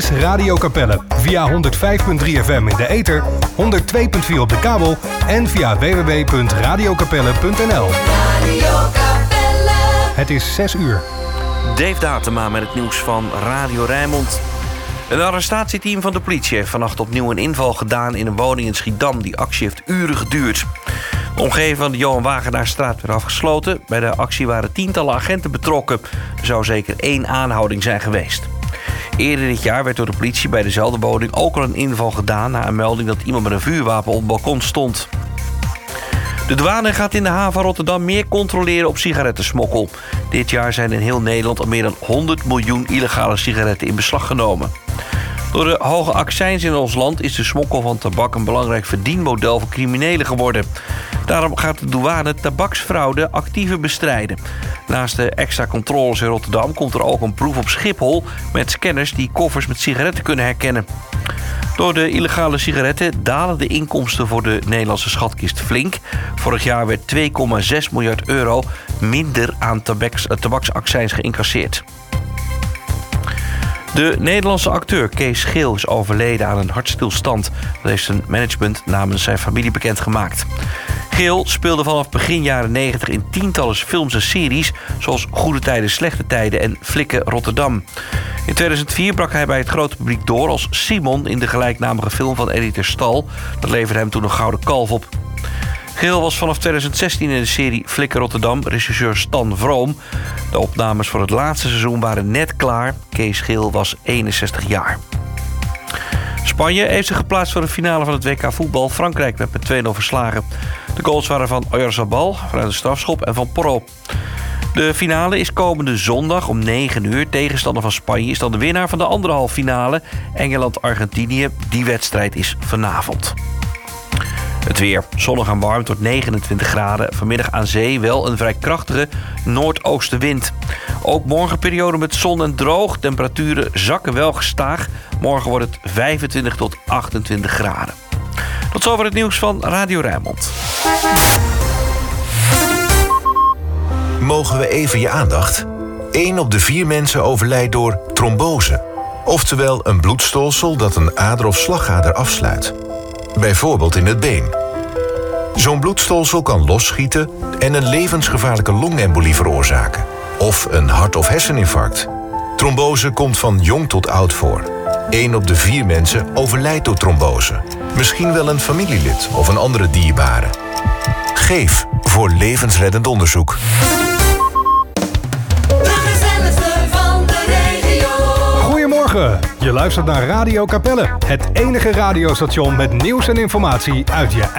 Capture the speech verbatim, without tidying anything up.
is Radio Capelle. Via honderd vijf komma drie F M in de ether, honderd twee komma vier op de kabel en via w w w punt radio capelle punt n l. Radio Capelle. Het is zes uur. Dave Datema met het nieuws van Radio Rijnmond. Een arrestatieteam van de politie heeft vannacht opnieuw een inval gedaan in een woning in Schiedam. Die actie heeft uren geduurd. De omgeving van de Johan Wagenaarstraat werd afgesloten. Bij de actie waren tientallen agenten betrokken. Er zou zeker één aanhouding zijn geweest. Eerder dit jaar werd door de politie bij dezelfde woning ook al een inval gedaan na een melding dat iemand met een vuurwapen op het balkon stond. De douane gaat in de haven van Rotterdam meer controleren op sigarettensmokkel. Dit jaar zijn in heel Nederland al meer dan honderd miljoen illegale sigaretten in beslag genomen. Door de hoge accijns in ons land is de smokkel van tabak een belangrijk verdienmodel voor criminelen geworden. Daarom gaat de douane tabaksfraude actiever bestrijden. Naast de extra controles in Rotterdam komt er ook een proef op Schiphol met scanners die koffers met sigaretten kunnen herkennen. Door de illegale sigaretten dalen de inkomsten voor de Nederlandse schatkist flink. Vorig jaar werd twee komma zes miljard euro minder aan tabaks, tabaksaccijns geïncasseerd. De Nederlandse acteur Kees Geel is overleden aan een hartstilstand. Dat heeft zijn management namens zijn familie bekendgemaakt. Geel speelde vanaf begin jaren negentig in tientallen films en series, zoals Goede Tijden, Slechte Tijden en Flikken Rotterdam. In tweeduizend vier brak hij bij het grote publiek door als Simon in de gelijknamige film van Eddie ter Stal. Dat leverde hem toen een gouden kalf op. Geel was vanaf tweeduizend zestien in de serie Flikken Rotterdam, regisseur Stan Vroom. De opnames voor het laatste seizoen waren net klaar. Kees Geel was eenenzestig jaar. Spanje heeft zich geplaatst voor de finale van het W K voetbal. Frankrijk werd met twee nul verslagen. De goals waren van Oyarzabal vanuit de strafschop en van Porro. De finale is komende zondag om negen uur. Tegenstander van Spanje is dan de winnaar van de andere halve finale. Engeland-Argentinië. Die wedstrijd is vanavond. Het weer. Zonnig en warm tot negenentwintig graden. Vanmiddag aan zee wel een vrij krachtige noordoostenwind. Ook morgen periode met zon en droog. Temperaturen zakken wel gestaag. Morgen wordt het vijfentwintig tot achtentwintig graden. Tot zover het nieuws van Radio Rijnmond. Mogen we even je aandacht? Eén op de vier mensen overlijdt door trombose. Oftewel een bloedstolsel dat een ader of slagader afsluit. Bijvoorbeeld in het been. Zo'n bloedstolsel kan losschieten en een levensgevaarlijke longembolie veroorzaken. Of een hart- of herseninfarct. Trombose komt van jong tot oud voor. Eén op de vier mensen overlijdt door trombose. Misschien wel een familielid of een andere dierbare. Geef voor levensreddend onderzoek. Goedemorgen, je luistert naar Radio Capelle. Het enige radiostation met nieuws en informatie uit je eigen